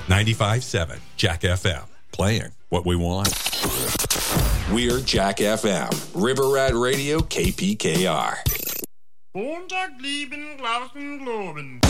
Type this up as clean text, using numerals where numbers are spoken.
95.7 Jack FM. Playing what we want. We're Jack FM. River Rat Radio, KPKR. Montag lieben Glauben globen.